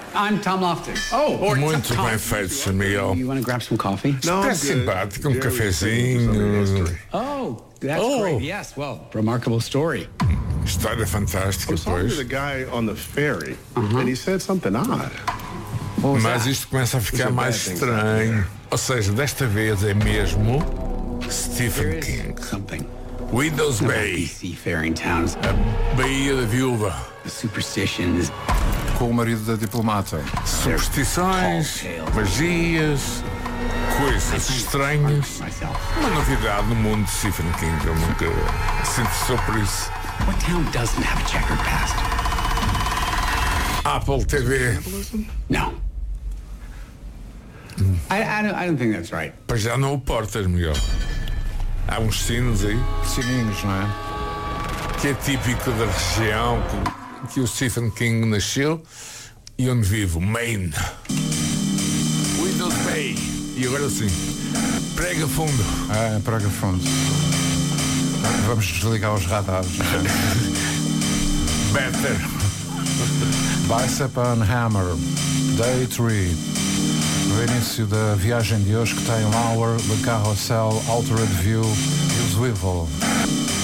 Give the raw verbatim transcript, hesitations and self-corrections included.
I'm Tom Loftus. Oh, Or Muito Tom- bem feito, senhor Miguel. You want to grab some coffee? No, É I'm good. simpático, um Yeah, we were cafezinho. thinking of some history. Oh, that's Oh. great. Yes, well, remarkable story. História fantástica, I was talking to pois. the guy on the ferry, and he said something odd. What was Mas that? isto começa a ficar Isso é mais bad things estranho. Ou seja, desta vez é mesmo There Stephen is King. something Windows about Bay, these seafaring towns. a Baía da Viúva. The superstitions. Com o marido da diplomata. Superstições, magias, coisas estranhas. Myself. Uma novidade no mundo de Stephen King. Eu nunca se interessou por isso. What town doesn't have a checkered past? Apple T V. No. I, I, don't, I don't think that's right. Pois já não o portas, Miguel. Há uns sinos aí Sininhos, não é? que é típico da região que, que o Stephen King nasceu e onde vivo, Maine. Windows Bay. E agora sim, prega fundo. Ah, praga fundo. Vamos desligar os radares. Better. Bicep and Hammer, Day três. No início da viagem de hoje, que tem Lauer, Le Carrossel, Altered View e o Swivel.